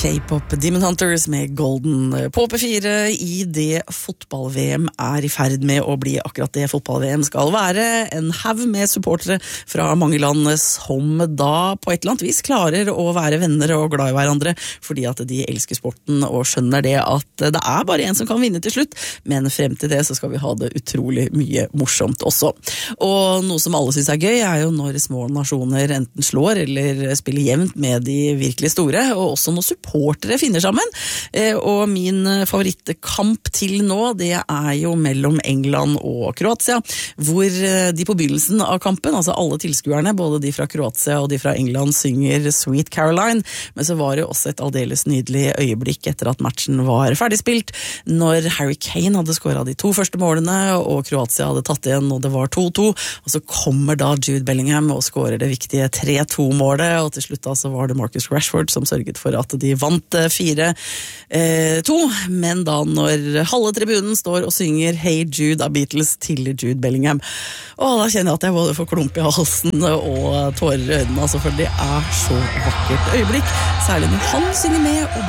K-pop Demon Hunters med Golden på P4 I det fotball-VM I ferd med å bli akkurat det fotball-VM skal være. En haug med supportere fra mange land som da på et eller annet vis klarer å være venner og glad I hverandre, fordi at de elsker sporten og skjønner det at det bare en som kan vinne til slutt, men frem til det så skal vi ha det utrolig mye morsomt også. Og noe som alle synes gøy jo når små nasjoner enten slår eller spiller jevnt med de virkelig store, og også når supportere finner sammen. Og min favorittkamp til nå, det jo mellom England og Kroatia, hvor de på begynnelsen av kampen, altså alle tilskuerne, både de fra Kroatia og de fra England, synger Sweet Caroline, men så var det også et aldeles nydelig øyeblikk etter at matchen var ferdigspilt, når Harry Kane hadde skåret de 2 første målene, og Kroatia hadde tatt igjen, og det var 2-2, og så kommer da Jude Bellingham og skårer det viktige 3-2-målet, og til slutt da så var det Marcus Rashford som sørget for at de vant 4-2, men da når halve tribunen står og synger Hey Jude av Beatles til Jude Bellingham, og da kjenner jeg at jeg både får klump I halsen og tårer I øynene, altså, for det så vakkert øyeblikk, særlig når han synger med og